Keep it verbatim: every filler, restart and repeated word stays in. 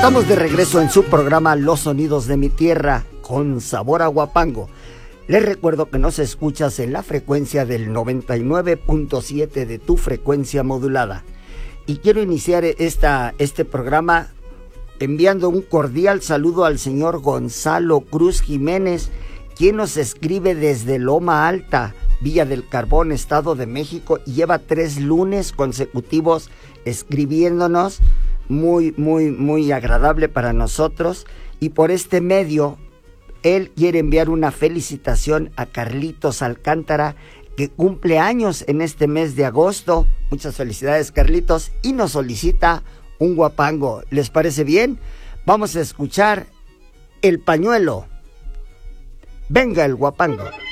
Estamos de regreso en su programa Los Sonidos de mi Tierra con sabor a Huapango. Les recuerdo que nos escuchas en la frecuencia del noventa y nueve punto siete de tu frecuencia modulada. Y quiero iniciar esta, este programa enviando un cordial saludo al señor Gonzalo Cruz Jiménez, quien nos escribe desde Loma Alta, Villa del Carbón, Estado de México, y lleva tres lunes consecutivos escribiéndonos. Muy, muy, muy agradable para nosotros. Y por este medio, él quiere enviar una felicitación a Carlitos Alcántara, que cumple años en este mes de agosto. Muchas felicidades, Carlitos. Y nos solicita un huapango. ¿Les parece bien? Vamos a escuchar El Pañuelo. Venga el huapango.